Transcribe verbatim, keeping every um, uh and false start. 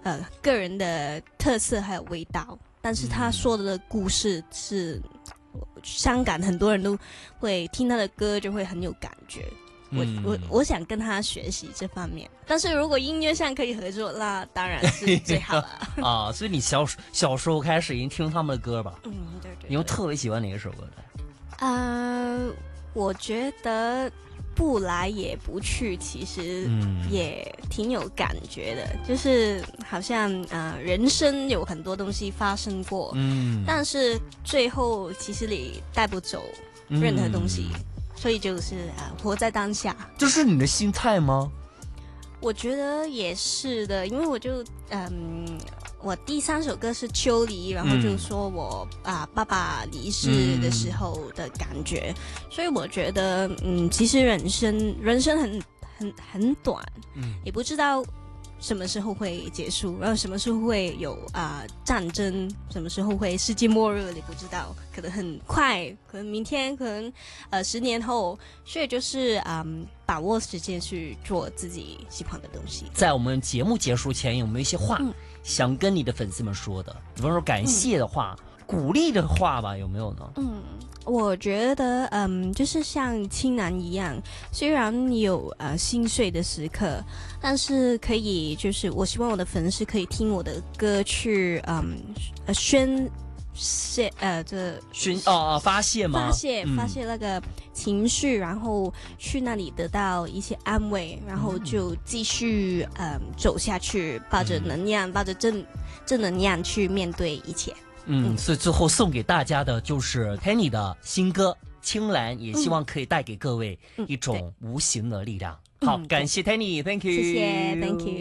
呃个人的特色还有味道，但是他说的故事是、嗯、香港很多人都会听他的歌就会很有感觉。我我我想跟他学习这方面，但是如果音乐上可以合作，那当然是最好了啊。所以你小小时候开始已经听他们的歌吧？ 嗯，对 对, 对。 你有特别喜欢哪一首歌的？ 呃，我觉得不来也不去，其实也挺有感觉的，嗯、就是好像呃人生有很多东西发生过，嗯，但是最后其实你带不走任何东西。嗯，所以就是啊，活在当下， 这是你的心态吗？ 我觉得也是的，因为我就嗯，我第三首歌是《秋离》，然后就说我、嗯、啊爸爸离世的时候的感觉，嗯、所以我觉得嗯，其实人生人生很很很短，嗯，也不知道什么时候会结束，然后什么时候会有啊、呃、战争，什么时候会世界末日，你不知道，可能很快，可能明天，可能呃十年后，所以就是嗯把握时间去做自己喜欢的东西。 在我们节目结束前，有没有一些话、嗯、想跟你的粉丝们说的？比方说感谢的话、嗯、鼓励的话吧，有没有呢？ 嗯。我觉得，嗯，就是像青楠一样，虽然有呃心碎的时刻，但是可以，就是我希望我的粉丝可以听我的歌去，嗯，呃宣泄，呃，这宣哦哦发泄吗？ 发泄发泄那个情绪，嗯、然后去那里得到一些安慰，然后就继续嗯走下去，抱着能量，抱着正正能量去面对一切。 嗯，所以最后送给大家的就是 Tenny 的新歌《青蓝》，也希望可以带给各位一种无形的力量。嗯、好，感谢 Tenny，Thank you， 谢谢 ，Thank you。